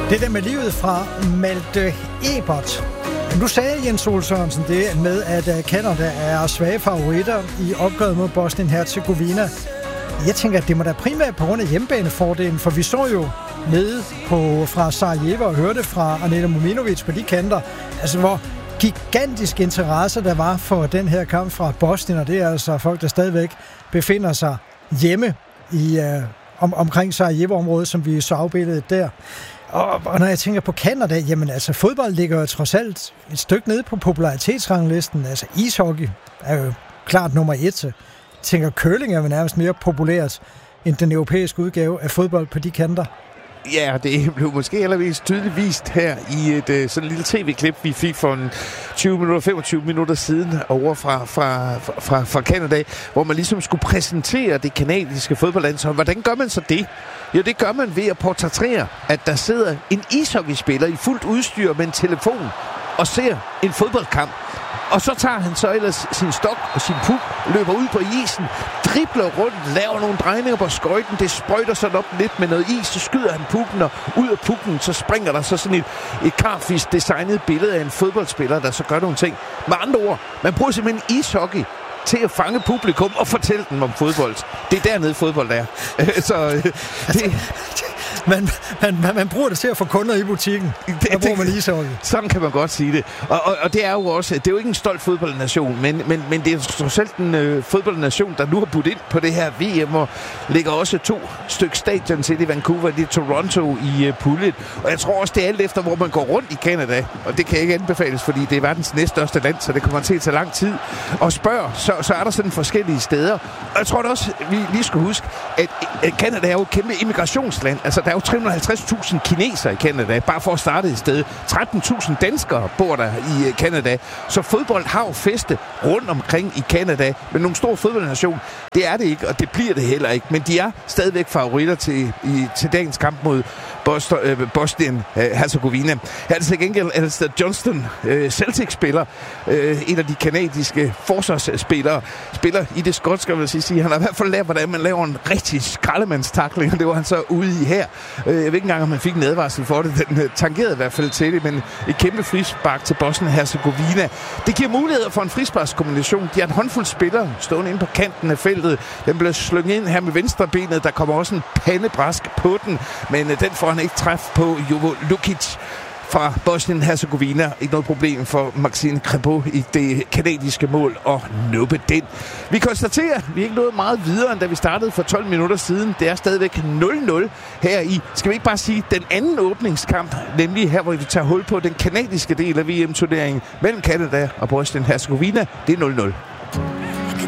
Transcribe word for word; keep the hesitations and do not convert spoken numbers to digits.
Det der med livet fra Malte Ebert. Nu sagde Jens Ole Sørensen det med, at Canada er svage favoritter i opgøret mod Bosnien-Herzegovina. Jeg tænker, at det må da primært på grund af hjemmebanefordelen, for vi så jo nede på, fra Sarajevo og hørte fra Aneta Mominovic på de kanter, altså hvor gigantisk interesse der var for den her kamp fra Bosnien, og det er altså folk, der stadigvæk befinder sig hjemme i, øh, om, omkring Sarajevo-området, som vi så afbilledet der. Og, og når jeg tænker på Canada, jamen altså fodbold ligger jo trods alt et stykke nede på popularitetsranglisten. Altså ishockey er jo klart nummer et. Jeg tænker curling er jo nærmest mere populært end den europæiske udgave af fodbold på de kanter. Ja, det blev måske allermest tydeligt vist her i et uh, sådan lille tv-klip, vi fik for en tyve minutter, femogtyve minutter siden over fra, fra, fra, fra Canada, hvor man ligesom skulle præsentere det kanadiske fodboldlandshold. Hvordan gør man så det? Jo, det gør man ved at portrættere, at der sidder en ishockeyspiller i fuldt udstyr med en telefon og ser en fodboldkamp. Og så tager han så ellers sin stok og sin puk, løber ud på isen, dribler rundt, laver nogle drejninger på skøjten, det sprøjter sådan op lidt med noget is, så skyder han pukken, og ud af pukken, så springer der så sådan et, et karfisk designet billede af en fodboldspiller, der så gør nogle ting. Med andre ord, man bruger simpelthen ishockey til at fange publikum og fortælle dem om fodbold. Det er dernede fodbold er. så det... Man, man, man, man bruger det til at få kunder i butikken. Der bruger man ishockey. Sådan kan man godt sige det. Og, og, og det er jo også, det er jo ikke en stolt fodboldnation, men, men, men det er trods alt en øh, fodboldnation, der nu har budt ind på det her V M, og ligger også to stykker stadion til i Vancouver, det er Toronto i øh, puljet. Og jeg tror også, det er alt efter, hvor man går rundt i Canada, og det kan ikke anbefales, fordi det er verdens næststørste land, så det kommer til at tage lang tid. Og spørg, så, så er der sådan forskellige steder. Og jeg tror da også, vi lige skal huske, at, at Canada er jo et kæmpe immigrationsland. Altså, der er jo tre hundrede og halvtreds tusind kinesere i Canada, bare for at starte et sted. tretten tusind danskere bor der i Canada. Så fodbold har jo feste rundt omkring i Canada. Men nogle store fodboldnation, det er det ikke, og det bliver det heller ikke. Men de er stadigvæk favoritter til, i, til dagens kamp mod Bosnien-Herzegovina. Her er det til gengæld Alistair Johnston, øh, Celtic-spiller, øh, en af de kanadiske forsvarsspillere, spiller i det skotske, vil jeg sige. Han har i hvert fald lært, hvordan man laver en rigtig skraldemandstackling, og det var han så ude i her. Jeg ved ikke engang, om han fik en advarsel for det. Den tangerede i hvert fald til det, men et kæmpe frispark til Bosnien-Herzegovina. Det giver muligheder for en frisparkskombination. De har en håndfuld spillere stående inde på kanten af feltet. Den bliver slynget ind her med venstre benet. Der kommer også en pandebræsk på den, men den får han ikke træf på. Jovo Lukic fra Bosnien-Herzegovina. Ikke noget problem for Maxime Crépeau i det kanadiske mål og nuppe den. Vi konstaterer, at vi ikke nået meget videre, end da vi startede for tolv minutter siden. Det er stadigvæk nul nul her i, skal vi ikke bare sige, den anden åbningskamp, nemlig her, hvor vi tager hul på den kanadiske del af V M-turneringen mellem Canada og Bosnien-Herzegovina. Det er nul nul.